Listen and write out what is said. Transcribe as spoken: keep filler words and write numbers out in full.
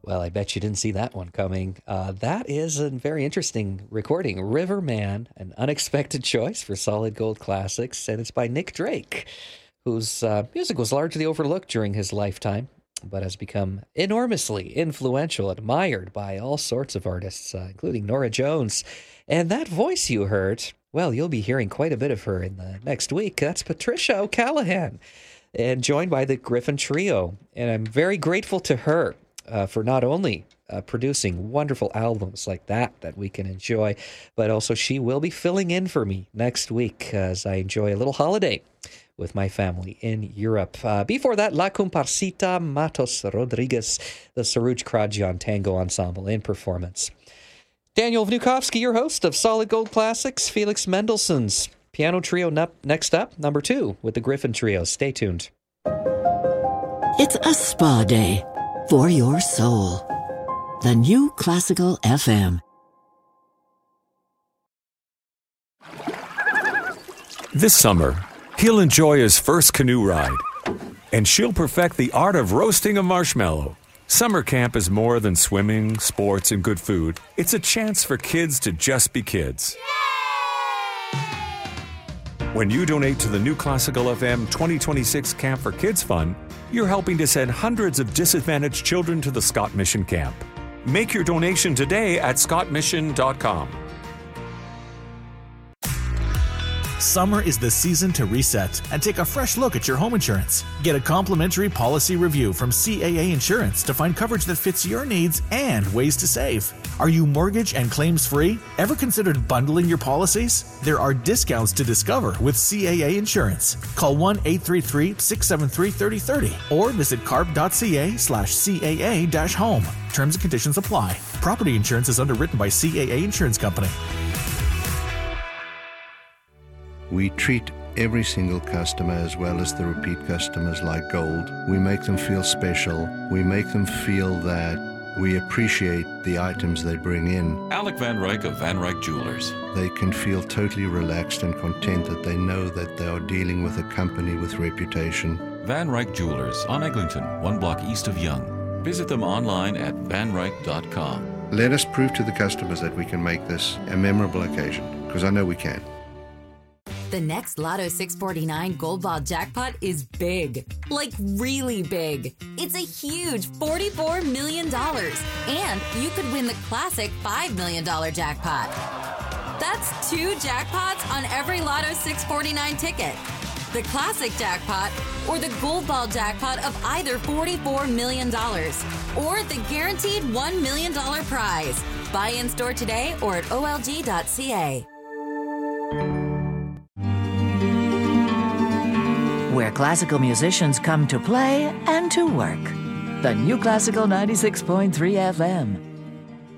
Well, I bet you didn't see that one coming. Uh, that is a very interesting recording. Riverman, an unexpected choice for Solid Gold Classics, and it's by Nick Drake, whose uh, music was largely overlooked during his lifetime, but has become enormously influential, admired by all sorts of artists, uh, including Norah Jones. And that voice you heard, well, you'll be hearing quite a bit of her in the next week. That's Patricia O'Callaghan, and joined by the Griffin Trio. And I'm very grateful to her uh, for not only uh, producing wonderful albums like that that we can enjoy, but also she will be filling in for me next week as I enjoy a little holiday with my family in Europe. Uh, before that, La Comparsita, Matos Rodriguez, the Saruj Krajan Tango Ensemble in performance. Daniel Vnukovsky, your host of Solid Gold Classics. Felix Mendelssohn's piano trio n- next up, number two, with the Griffin Trio. Stay tuned. It's a spa day for your soul. The new Classical F M. This summer, he'll enjoy his first canoe ride, and she'll perfect the art of roasting a marshmallow. Summer camp is more than swimming, sports, and good food. It's a chance for kids to just be kids. When you donate to the new Classical F M twenty twenty-six Camp for Kids Fund, you're helping to send hundreds of disadvantaged children to the Scott Mission Camp. Make your donation today at scott mission dot com. Summer is the season to reset and take a fresh look at your home insurance. Get a complimentary policy review from C A A Insurance to find coverage that fits your needs and ways to save. Are you mortgage and claims free? Ever considered bundling your policies? There are discounts to discover with C A A Insurance. Call one eight three three, six seven three, three zero three zero or visit carp.ca slash CAA dash home. Terms and conditions apply. Property insurance is underwritten by C A A Insurance Company. We treat every single customer as well as the repeat customers like gold. We make them feel special. We make them feel that we appreciate the items they bring in. Alec Van Ryk of Van Ryk Jewelers. They can feel totally relaxed and content that they know that they are dealing with a company with reputation. Van Ryk Jewelers on Eglinton, one block east of Yonge. Visit them online at van ryk dot com. Let us prove to the customers that we can make this a memorable occasion, because I know we can. The next Lotto six forty-nine Gold Ball jackpot is big, like really big. It's a huge forty-four million dollars, and you could win the classic five million dollars jackpot. That's two jackpots on every Lotto six forty-nine ticket. The classic jackpot or the Gold Ball jackpot of either forty-four million dollars or the guaranteed one million dollars prize. Buy in store today or at O L G dot C A. Where classical musicians come to play and to work. The new Classical ninety-six point three F M.